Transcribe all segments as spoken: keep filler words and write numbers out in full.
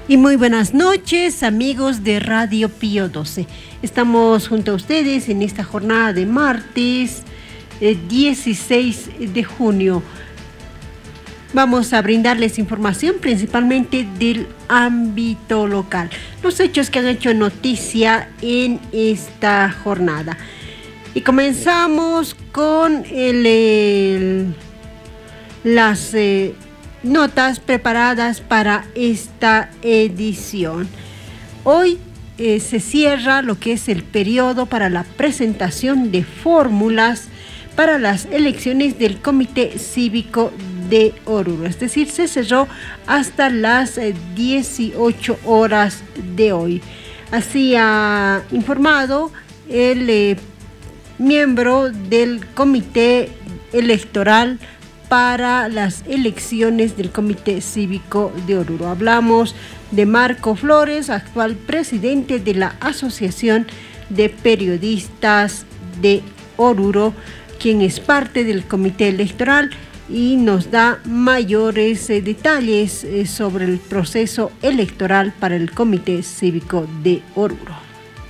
Y muy buenas noches, amigos de Radio Pío doce. Estamos junto a ustedes en esta jornada de martes eh, dieciséis de junio. Vamos a brindarles información principalmente del ámbito local, los hechos que han hecho noticia en esta jornada. Y comenzamos con el, el, las eh, notas preparadas para esta edición. Hoy eh, se cierra lo que es el periodo para la presentación de fórmulas para las elecciones del Comité Cívico de Oruro, es decir, se cerró hasta las dieciocho horas de hoy. Así ha informado el eh, miembro del Comité Electoral para las elecciones del Comité Cívico de Oruro. Hablamos de Marco Flores, actual presidente de la Asociación de Periodistas de Oruro, quien es parte del Comité Electoral y nos da mayores eh, detalles eh, sobre el proceso electoral para el Comité Cívico de Oruro.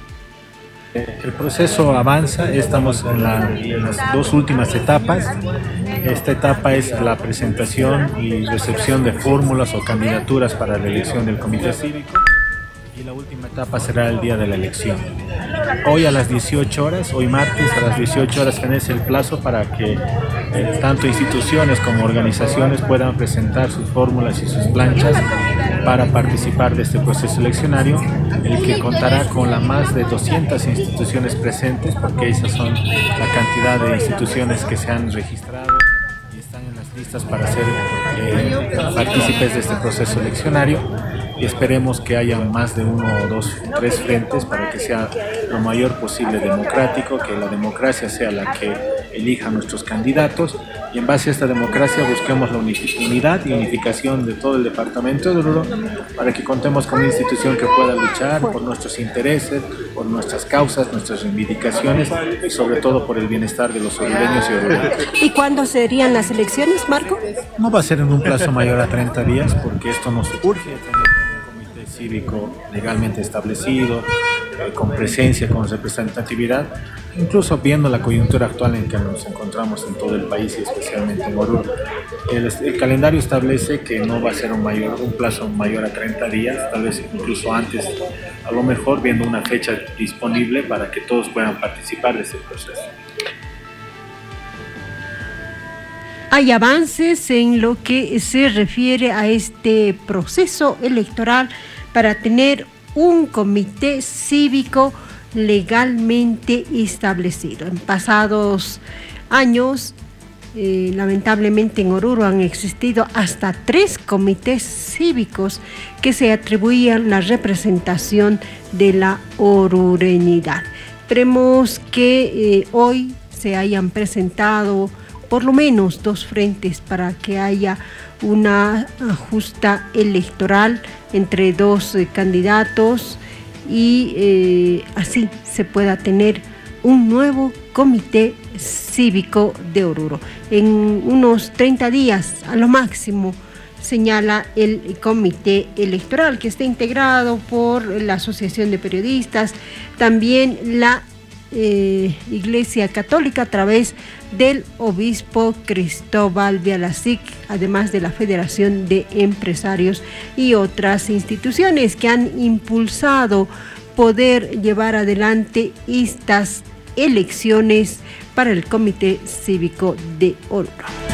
El proceso avanza, estamos en, la, en las dos últimas etapas. Esta etapa es la presentación y recepción de fórmulas o candidaturas para la elección del Comité Cívico y la última etapa será el día de la elección. Hoy a las dieciocho horas, hoy martes a las dieciocho horas tenés el plazo para que eh, tanto instituciones como organizaciones puedan presentar sus fórmulas y sus planchas para participar de este proceso eleccionario, el que contará con las más de doscientas instituciones presentes, porque esas son la cantidad de instituciones que se han registrado y están en las listas para ser eh, partícipes de este proceso eleccionario. Y esperemos que haya más de uno o dos, tres frentes para que sea lo mayor posible democrático, que la democracia sea la que elija a nuestros candidatos y en base a esta democracia busquemos la unidad y unificación de todo el departamento de Oruro para que contemos con una institución que pueda luchar por nuestros intereses, por nuestras causas, nuestras reivindicaciones y sobre todo por el bienestar de los orureños y orureñas. ¿Y cuándo serían las elecciones, Marco? No va a ser en un plazo mayor a treinta días porque esto nos urge tener cívico legalmente establecido, eh, con presencia, con representatividad, incluso viendo la coyuntura actual en que nos encontramos en todo el país y especialmente en Oruro. El, el calendario establece que no va a ser un, mayor, un plazo mayor a treinta días, tal vez incluso antes, a lo mejor viendo una fecha disponible para que todos puedan participar de ese proceso. Hay avances en lo que se refiere a este proceso electoral para tener un comité cívico legalmente establecido. En pasados años, eh, lamentablemente en Oruro han existido hasta tres comités cívicos que se atribuían la representación de la orureñidad. Esperemos que eh, hoy se hayan presentado por lo menos dos frentes para que haya una justa electoral entre dos eh, candidatos y eh, así se pueda tener un nuevo comité cívico de Oruro. En unos treinta días a lo máximo, señala el comité electoral, que está integrado por la Asociación de Periodistas, también la Eh, Iglesia Católica a través del obispo Cristóbal Bialacic, además de la Federación de Empresarios y otras instituciones que han impulsado poder llevar adelante estas elecciones para el Comité Cívico de Oruro.